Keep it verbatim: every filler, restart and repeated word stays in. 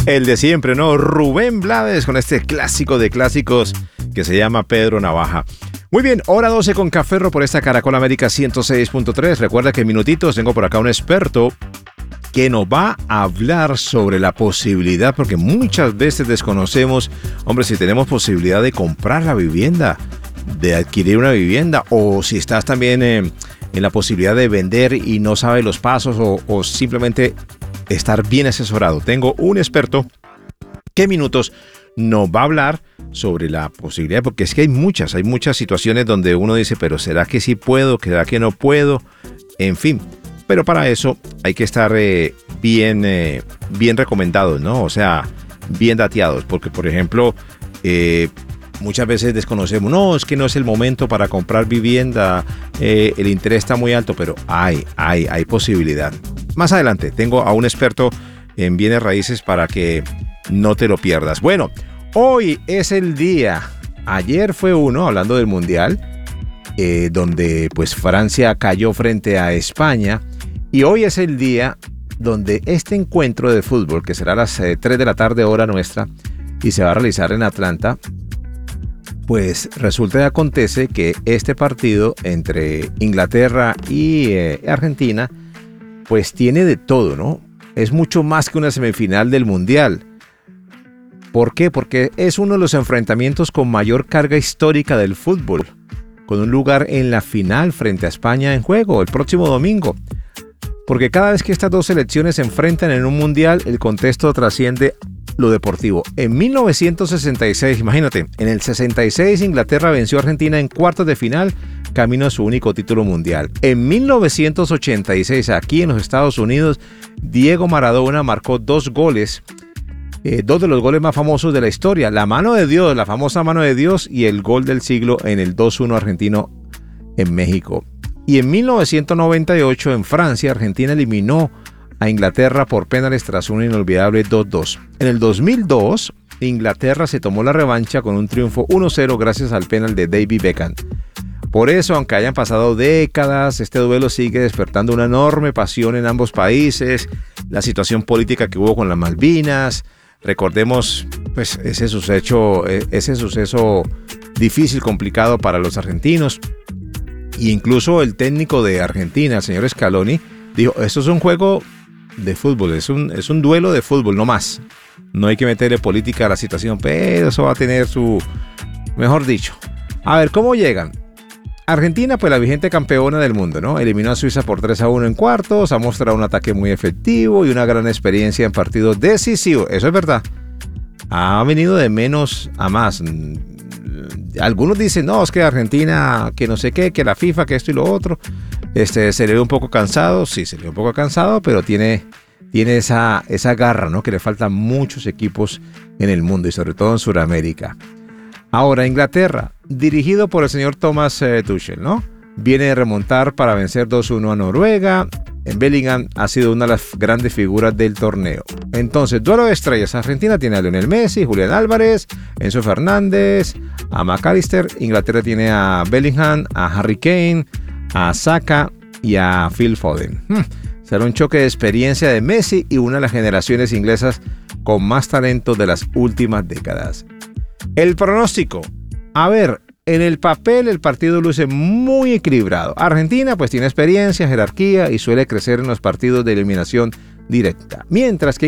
El de siempre, ¿no? Rubén Blades con este clásico de clásicos que se llama Pedro Navaja. Muy bien, hora doce con Cafferro por esta Caracol América ciento seis punto tres. Recuerda que en minutitos tengo por acá un experto que nos va a hablar sobre la posibilidad, porque muchas veces desconocemos, hombre, si tenemos posibilidad de comprar la vivienda, de adquirir una vivienda, o si estás también eh, en la posibilidad de vender y no sabes los pasos, o, o simplemente estar bien asesorado. Tengo un experto que en minutos nos va a hablar sobre la posibilidad, porque es que hay muchas, hay muchas situaciones donde uno dice, pero ¿será que sí puedo? ¿Será que no puedo? En fin. Pero para eso hay que estar eh, bien, eh, bien recomendados, ¿no? O sea, bien dateados. Porque, por ejemplo, eh, muchas veces desconocemos, no, es que no es el momento para comprar vivienda, eh, el interés está muy alto, pero hay, hay, hay posibilidad. Más adelante tengo a un experto en bienes raíces para que no te lo pierdas. Bueno, hoy es el día. Ayer fue uno, hablando del Mundial, eh, donde pues Francia cayó frente a España. Y hoy es el día donde este encuentro de fútbol, que será a las eh, tres de la tarde hora nuestra, y se va a realizar en Atlanta, pues resulta y acontece que este partido entre Inglaterra y eh, Argentina, pues tiene de todo, ¿no? Es mucho más que una semifinal del Mundial. ¿Por qué? Porque es uno de los enfrentamientos con mayor carga histórica del fútbol, con un lugar en la final frente a España en juego el próximo domingo. Porque cada vez que estas dos selecciones se enfrentan en un mundial, el contexto trasciende lo deportivo. En mil novecientos sesenta y seis, imagínate, en el sesenta y seis Inglaterra venció a Argentina en cuartos de final, camino a su único título mundial. En mil novecientos ochenta y seis, aquí en los Estados Unidos, Diego Maradona marcó dos goles, eh, dos de los goles más famosos de la historia. La mano de Dios, la famosa mano de Dios, y el gol del siglo en el dos uno argentino en México. Y en mil novecientos noventa y ocho, en Francia, Argentina eliminó a Inglaterra por penales tras un inolvidable dos dos. En el dos mil dos, Inglaterra se tomó la revancha con un triunfo uno cero gracias al penal de David Beckham. Por eso, aunque hayan pasado décadas, este duelo sigue despertando una enorme pasión en ambos países. La situación política que hubo con las Malvinas, recordemos pues ese suceso, ese suceso difícil, complicado para los argentinos. Y incluso el técnico de Argentina, el señor Scaloni, dijo, esto es un juego de fútbol, es un, es un duelo de fútbol, no más. No hay que meterle política a la situación, pero eso va a tener su... Mejor dicho. A ver, ¿cómo llegan? Argentina, pues la vigente campeona del mundo, ¿no? Eliminó a Suiza por tres a uno en cuartos, ha mostrado un ataque muy efectivo y una gran experiencia en partidos decisivos. Eso es verdad. Ha venido de menos a más. Algunos dicen, no, es que Argentina, que no sé qué, que la FIFA, que esto y lo otro. Este, se le ve un poco cansado, sí, se le ve un poco cansado, pero tiene, tiene esa, esa garra, ¿no? Que le faltan muchos equipos en el mundo y sobre todo en Sudamérica. Ahora, Inglaterra, dirigido por el señor Thomas eh, Tuchel, ¿no? Viene de remontar para vencer dos uno a Noruega. En Bellingham ha sido una de las grandes figuras del torneo. Entonces, duelo de estrellas. Argentina tiene a Lionel Messi, Julián Álvarez, Enzo Fernández, a McAllister. Inglaterra tiene a Bellingham, a Harry Kane, a Saka y a Phil Foden. Hmm. Será un choque de experiencia de Messi y una de las generaciones inglesas con más talento de las últimas décadas. El pronóstico. A ver, en el papel el partido luce muy equilibrado. Argentina pues tiene experiencia, jerarquía y suele crecer en los partidos de eliminación directa. Mientras que